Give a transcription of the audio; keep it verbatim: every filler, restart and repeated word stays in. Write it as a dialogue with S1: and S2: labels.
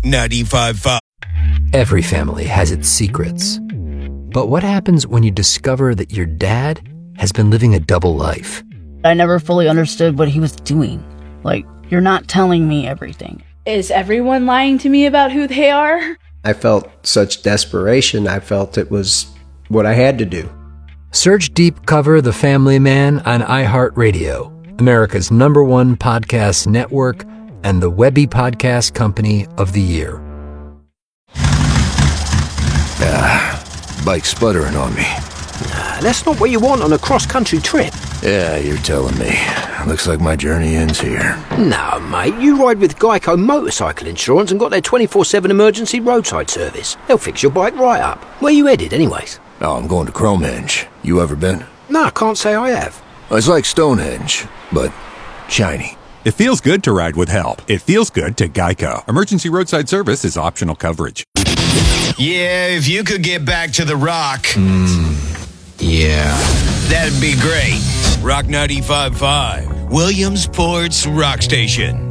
S1: ninety-five point five.
S2: Every family has its secrets. But what happens when you discover that your dad has been living a double life?
S3: I never fully understood what he was doing. Like, you're not telling me everything.
S4: Is everyone lying to me about who they are?
S5: I felt such desperation. I felt it was what I had to do.
S2: Search Deep Cover The Family Man on iHeartRadio, America's number one podcast network and the Webby Podcast Company of the Year.
S6: Ah, bike's sputtering on me.
S7: Nah, that's not what you want on a cross-country trip.
S6: Yeah, you're telling me. Looks like my journey ends here.
S7: No, mate, you ride with Geico Motorcycle Insurance and got their twenty-four seven emergency roadside service. They'll fix your bike right up. Where you headed, anyways?
S6: Oh, I'm going to Cromehenge. You ever been?
S7: No, I can't say I have.
S6: It's like Stonehenge, but shiny.
S8: It feels good to ride with help. It feels good to Geico. Emergency roadside service is optional coverage.
S1: Yeah, if you could get back to the rock.
S2: Mm, yeah.
S1: That'd be great. Rock ninety-five point five, Williamsport's Rock Station.